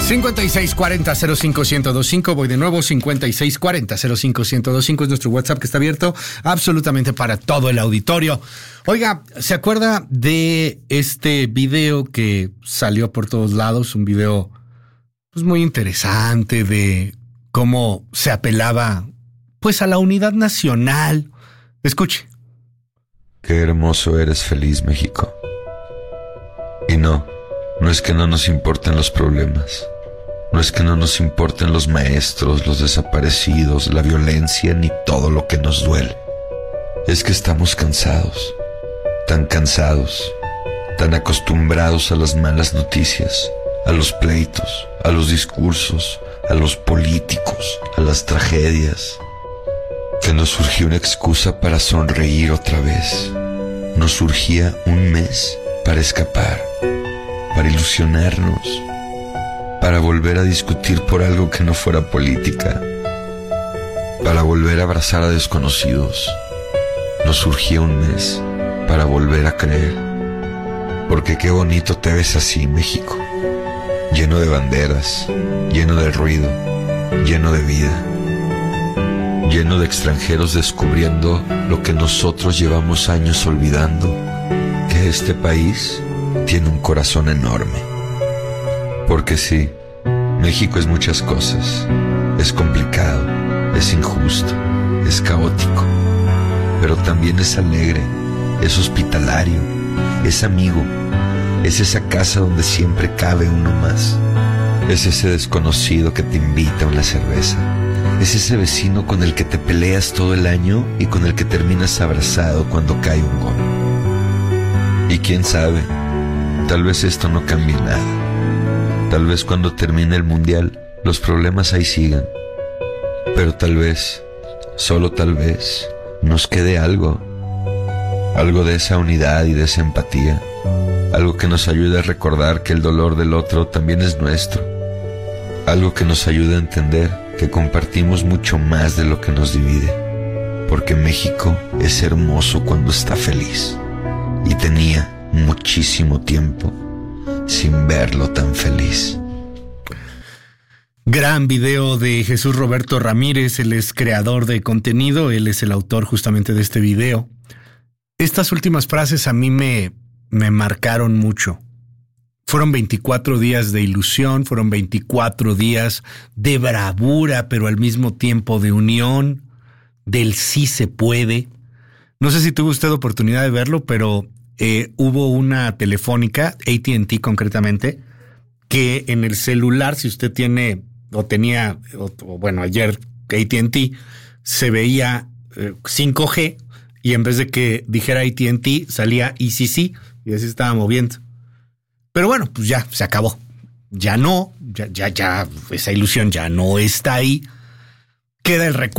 5640-05-1025. Voy de nuevo, 5640-05-1025 es nuestro WhatsApp que está abierto absolutamente para todo el auditorio. Oiga, ¿se acuerda de este video que salió por todos lados? Un video pues muy interesante de cómo se apelaba pues a la unidad nacional. Escuche. Qué hermoso eres, feliz México. Y no es que no nos importen los problemas. No es que no nos importen los maestros, los desaparecidos, la violencia, ni todo lo que nos duele. Es que estamos cansados, tan acostumbrados a las malas noticias, a los pleitos, a los discursos, a los políticos, a las tragedias, que nos surgió una excusa para sonreír otra vez. Nos surgía un mes para escapar, para ilusionarnos, para volver a discutir por algo que no fuera política, para volver a abrazar a desconocidos. Nos surgía un mes para volver a creer, porque qué bonito te ves así, México, lleno de banderas, lleno de ruido, lleno de vida, lleno de extranjeros descubriendo lo que nosotros llevamos años olvidando, que este país tiene un corazón enorme. Porque sí, México es muchas cosas. Es complicado, es injusto, es caótico, pero también es alegre, es hospitalario, es amigo, es esa casa donde siempre cabe uno más, es ese desconocido que te invita a una cerveza, es ese vecino con el que te peleas todo el año y con el que terminas abrazado cuando cae un gol. Y quién sabe, tal vez esto no cambie nada. Tal vez cuando termine el mundial los problemas ahí sigan. Pero tal vez, solo tal vez, nos quede algo de esa unidad y de esa empatía. Algo que nos ayude a recordar que el dolor del otro también es nuestro. Algo que nos ayude a entender que compartimos mucho más de lo que nos divide. Porque México es hermoso cuando está feliz. Y tenía muchísimo tiempo sin verlo tan feliz. Gran video de Jesús Roberto Ramírez, él es creador de contenido, él es el autor justamente de este video. Estas últimas frases a mí me marcaron mucho. Fueron 24 días de ilusión, fueron 24 días de bravura, pero al mismo tiempo de unión, del sí se puede. No sé si tuvo usted oportunidad de verlo, pero hubo una telefónica, AT&T concretamente, que en el celular, si usted tiene o tenía, bueno, ayer AT&T, se veía 5G y en vez de que dijera AT&T salía ECC y así estaba moviendo. Pero bueno, pues ya se acabó. Ya esa ilusión ya no está ahí. Queda el recuerdo.